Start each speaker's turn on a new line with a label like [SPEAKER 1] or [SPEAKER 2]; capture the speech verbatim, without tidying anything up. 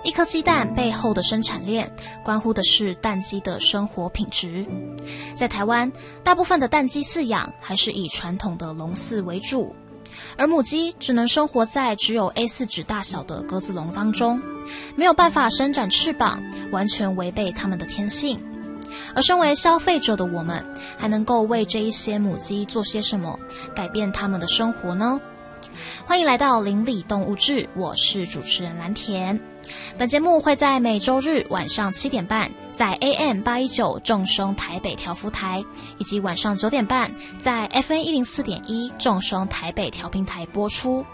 [SPEAKER 1] 一颗鸡蛋背后的生产链，关乎的是蛋鸡的生活品质。在台湾，大部分的蛋鸡饲养还是以传统的笼饲为主，而母鸡只能生活在只有 A 四 纸大小的鸽子笼当中，没有办法伸展翅膀，完全违背它们的天性。而身为消费者的我们，还能够为这一些母鸡做些什么，改变它们的生活呢？欢迎来到邻里动物志，我是主持人蓝田。本节目会在每周日晚上七点半在 A M 八一九众声台北调幅台，以及晚上九点半在 F M 一零四点一众声台北调频台播出。